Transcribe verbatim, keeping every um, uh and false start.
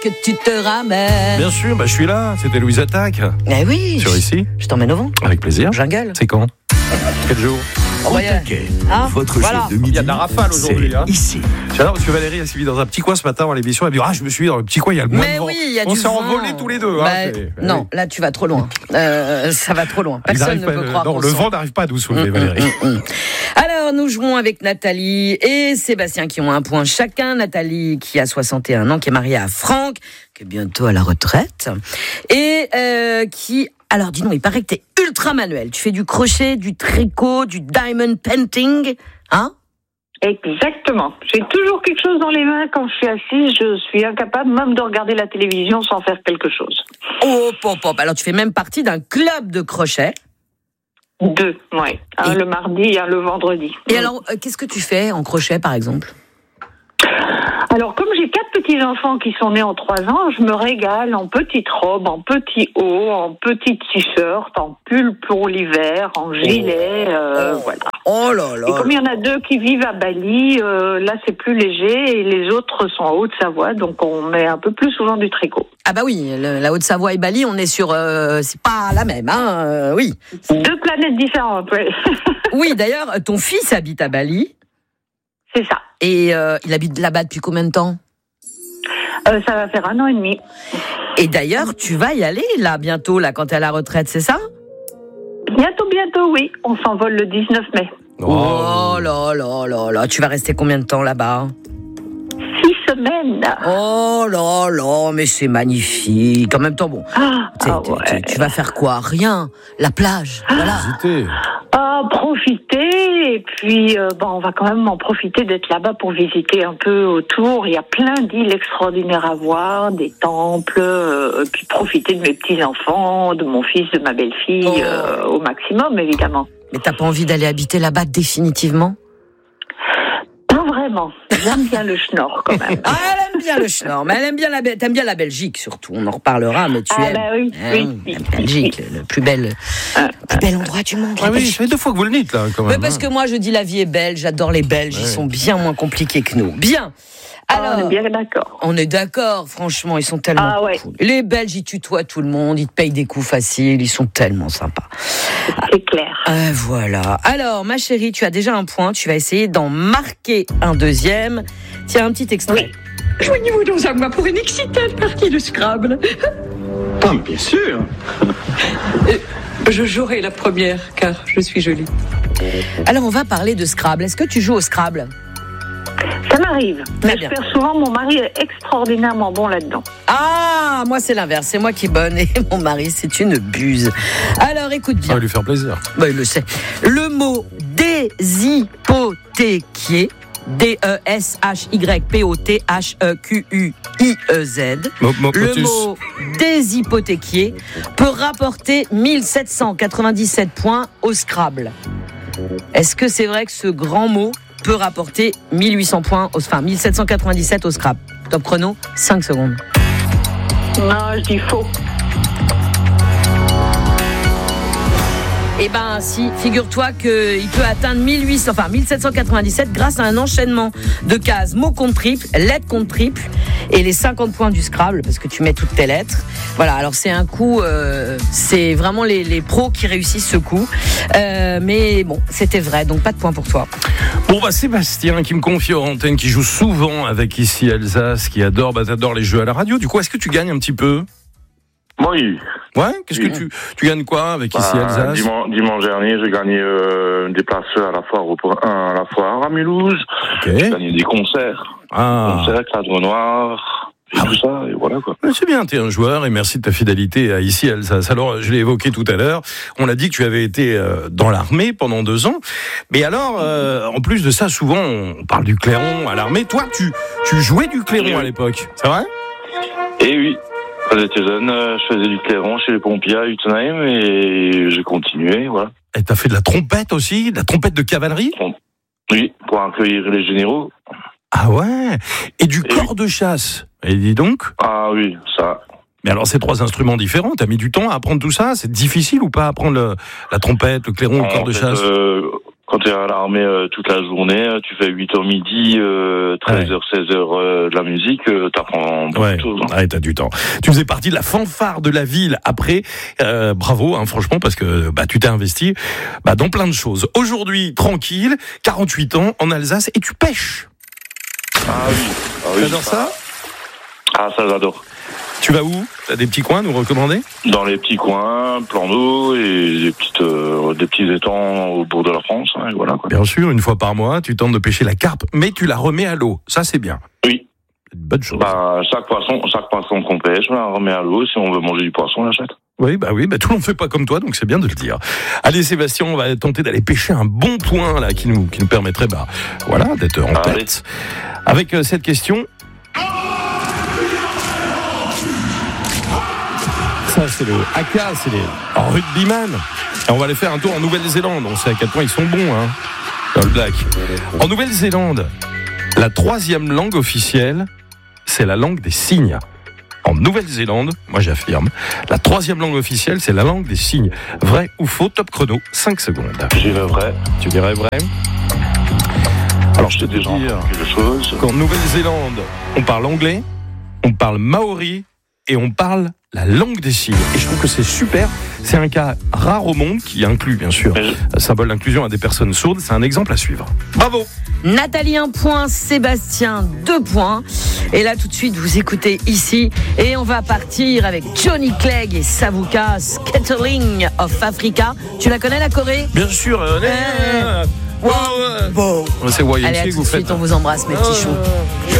que tu te ramènes. Bien sûr, bah, je suis là, c'était Louise Attaque. Eh oui. Sur ici. Je t'emmène au vent. Avec plaisir. Jungle. C'est quand? Quel jour? Oh, ouais. Okay. Hein Votre voilà. chef de midi. Il y a de la rafale aujourd'hui. Hein. Ici. J'adore parce que Valérie elle s'est mise dans un petit coin ce matin dans l'émission. Elle me dit ah je me suis mis dans le petit coin, il y a le moins Mais de vent. oui, il y a On du s'est vent. envolés tous les deux. Bah, hein, c'est... non, là tu vas trop loin. Euh, ça va trop loin. Il Personne ne pas, peut le... croire. Non, le vent n'arrive pas à nous soulever, mmh, Valérie. Mmh, mmh. Alors nous jouons avec Nathalie et Sébastien qui ont un point chacun. Nathalie qui a soixante et un ans, qui est mariée à Franck, qui est bientôt à la retraite et euh, qui... Alors dis-nous, il paraît que t'es ultra manuel. Tu fais du crochet, du tricot, du diamond painting, hein? Exactement. J'ai toujours quelque chose dans les mains quand je suis assise. Je suis incapable même de regarder la télévision sans faire quelque chose. Oh, pop, pop. Alors tu fais même partie d'un club de crochet. Deux, ouais. Un et... le mardi et un le vendredi. Et alors, euh, qu'est-ce que tu fais en crochet, par exemple? Alors, comme j'ai quatre petits-enfants qui sont nés en trois ans, je me régale en petites robes, en petits hauts, en petites t-shirts, en pull pour l'hiver, en gilet, euh, oh. voilà. Oh là là. Et comme il y en a deux qui vivent à Bali, euh, là c'est plus léger et les autres sont en Haute-Savoie, donc on met un peu plus souvent du tricot. Ah bah oui, le, la Haute-Savoie et Bali, on est sur... Euh, c'est pas la même, hein, euh, oui. Deux planètes différentes, oui. Oui, d'ailleurs, ton fils habite à Bali. C'est ça. Et euh, il habite là-bas depuis combien de temps? euh, Ça va faire un an et demi. Et d'ailleurs, tu vas y aller là bientôt, là, quand t'es à la retraite, c'est ça? Bientôt, bientôt, oui. On s'envole le dix-neuf mai. Oh, oh là là là là. Tu vas rester combien de temps là-bas? Six semaines. Oh là là, mais c'est magnifique. En même temps, bon, ah, ah ouais. tu vas faire quoi? Rien. La plage, ah. Voilà. Visiter. Ah, profiter, et puis euh, bon, on va quand même en profiter d'être là-bas pour visiter un peu autour. Il y a plein d'îles extraordinaires à voir, des temples, euh, puis profiter de mes petits-enfants, de mon fils, de ma belle-fille, oh. euh, au maximum, évidemment. Mais t'as pas envie d'aller habiter là-bas définitivement? Pas vraiment. J'aime bien le schnorr, quand même. Ah, elle aime bien le schnorr, mais elle aime bien la, t'aimes bien la Belgique, surtout. On en reparlera, mais tu ah, aimes. Bah oui, hein, oui, oui, la Belgique, oui. Le, le plus bel, ah, le plus bel endroit du monde. Ah oui, ça fait deux fois que vous le dites, là, quand même. Mais parce que moi, je dis la vie est belle, j'adore les Belges, ouais. Ils sont bien moins compliqués que nous. Bien. Alors, ah, on est bien d'accord. On est d'accord, franchement, ils sont tellement ah, ouais. cool. Les Belges, ils tutoient tout le monde, ils te payent des coups faciles, ils sont tellement sympas. C'est clair. Euh, voilà. Alors, ma chérie, tu as déjà un point, tu vas essayer d'en marquer un deuxième. Tiens, un petit extrait. Oui. Joignez-vous donc à moi pour une excitante partie de Scrabble. Ah, bien sûr. Je jouerai la première, car je suis jolie. Alors, on va parler de Scrabble. Est-ce que tu joues au Scrabble ? Ça m'arrive, mais je perds souvent, mon mari est extraordinairement bon là-dedans. Ah, moi c'est l'inverse, c'est moi qui est bonne et mon mari c'est une buse. Alors écoute bien. Ça va lui faire plaisir. Bah, il le sait. Le mot déshypothéquier, D E S H Y P O T H E Q U I E Z. Mo- mo- le motus. mot déshypothéquier peut rapporter mille sept cent quatre-vingt-dix-sept points au Scrabble. Est-ce que c'est vrai que ce grand mot peut rapporter mille huit cents points, au, enfin mille sept cent quatre-vingt-dix-sept au Scrabble? Top chrono, cinq secondes. Non, je dis faux. Eh ben si, figure-toi qu'il peut atteindre mille huit cents, enfin mille sept cent quatre-vingt-dix-sept grâce à un enchaînement de cases mots contre triple, lettres contre triple et les cinquante points du Scrabble parce que tu mets toutes tes lettres. Voilà, alors c'est un coup, euh, c'est vraiment les, les pros qui réussissent ce coup. Euh, mais bon, c'était vrai, donc pas de points pour toi. Bon bah Sébastien qui me confie aux antennes, qui joue souvent avec ici Alsace, qui adore, bah t'adores les jeux à la radio. Du coup, est-ce que tu gagnes un petit peu? Oui. Ouais, qu'est-ce oui. que tu tu gagnes quoi avec ici bah, Alsace? Dimanche, dimanche dernier, j'ai gagné euh, des places à la foire au, à la foire à Mulhouse. Okay. J'ai gagné des concerts, ah. concerts, Cadre Noir. Et ah. tout ça, et voilà quoi. C'est bien, t'es un joueur et merci de ta fidélité à ici Alsace. Alors, je l'ai évoqué tout à l'heure, on a dit que tu avais été euh, dans l'armée pendant deux ans. Mais alors, euh, en plus de ça, souvent on parle du clairon à l'armée. Toi, tu tu jouais du clairon à l'époque, c'est vrai? Eh oui. Quand j'étais jeune, je faisais du clairon chez les pompiers à Utenheim et j'ai continué, voilà. Et t'as fait de la trompette aussi, de la trompette de cavalerie? Oui, pour accueillir les généraux. Ah ouais. Et du et corps oui. de chasse. Et dis donc. Ah oui, ça. Mais alors, c'est trois instruments différents. T'as mis du temps à apprendre tout ça? C'est difficile ou pas apprendre le, la trompette, le clairon, en le corps de chasse? euh, Quand tu es à l'armée euh, toute la journée, tu fais huit heures midi, euh, treize heures, seize heures euh, de la musique, euh, t'apprends beaucoup Ouais, de choses. Hein. ouais, t'as du temps. Tu faisais partie de la fanfare de la ville après. Euh, bravo, hein, franchement, parce que bah, tu t'es investi bah, dans plein de choses. Aujourd'hui, tranquille, quarante-huit ans, en Alsace, et tu pêches. Ah oui. Ah, oui. T'adores ça ? Ah, ça j'adore. Tu vas où ? T'as des petits coins à nous recommander ? Dans les petits coins, plans d'eau et des, petites, euh, des petits étangs au bord de la France. Hein, et voilà, quoi. Bien sûr, une fois par mois, tu tentes de pêcher la carpe, mais tu la remets à l'eau. Ça, c'est bien. Oui. C'est une bonne chose. Bah, chaque poisson, chaque poisson qu'on pêche, on la remet à l'eau. Si on veut manger du poisson, on l'achète. Oui, bah oui, bah tout le monde fait pas comme toi, donc c'est bien de le dire. Allez, Sébastien, on va tenter d'aller pêcher un bon point là qui nous qui nous permettrait, bah voilà, d'être en Allez. tête. Avec euh, cette question. Ça, c'est le haka, c'est les rugbyman. Et on va aller faire un tour en Nouvelle-Zélande. On sait à quel point ils sont bons, hein, dans le black. En Nouvelle-Zélande, la troisième langue officielle, c'est la langue des signes. En Nouvelle-Zélande, moi j'affirme, la troisième langue officielle, c'est la langue des signes. Vrai ou faux? Top chrono, cinq secondes. J'irai vrai. Tu dirais vrai? Alors je te dis Des gens quelque chose. qu'en Nouvelle-Zélande, on parle anglais, on parle maori et on parle la langue des signes. Et je trouve que c'est super. C'est un cas rare au monde qui inclut, bien sûr, un symbole d'inclusion à des personnes sourdes. C'est un exemple à suivre. Bravo! Nathalie, un point. Sébastien, deux points. Et là, tout de suite, vous écoutez ici. Et on va partir avec Johnny Clegg et Savuka, Scattering of Africa. Tu la connais, la Corée? Bien sûr. Euh, Euh, euh, Bon. C'est Y M C Allez, à que tout vous de faites. suite, on vous embrasse, mes petits choux.